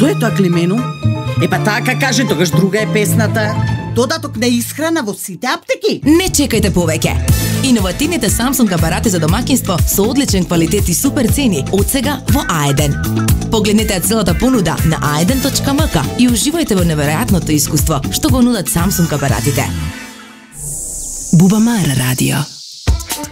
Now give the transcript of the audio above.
Што е тоа клименум? Епа така каже, тогаш друга е песната. Додаток на исхрана во сите аптеки. Не чекајте повеќе. Иновативните Samsung апарати за домаќинство со одличен квалитет и супер цени од сега во А1. Погледнете целата понуда на a1.mk и уживајте во неверојатното искуство што го нудат Samsung апаратите. Бубамара радио.